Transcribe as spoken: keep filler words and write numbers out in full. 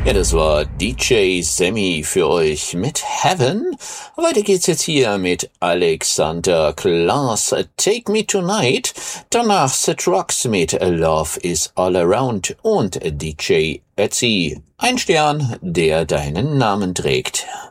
Ja, das war D J Sammy für euch mit Heaven. Weiter geht's jetzt hier mit Alexander Klaas, Take Me Tonight. Danach The Trucks mit Love is All Around und D J Ötzi. Ein Stern, der deinen Namen trägt.